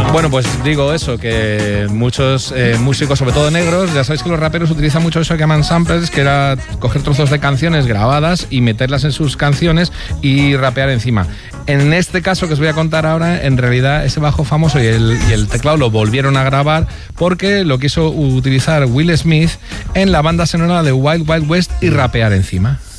Bueno, pues digo eso, que muchos músicos, sobre todo negros, ya sabéis que los raperos utilizan mucho eso que llaman samplers, que era coger trozos de canciones grabadas y meterlas en sus canciones y rapear encima. En este caso que os voy a contar ahora, en realidad ese bajo famoso y el teclado lo volvieron a grabar porque lo quiso utilizar Will Smith en la banda sonora de Wild Wild West y rapear encima.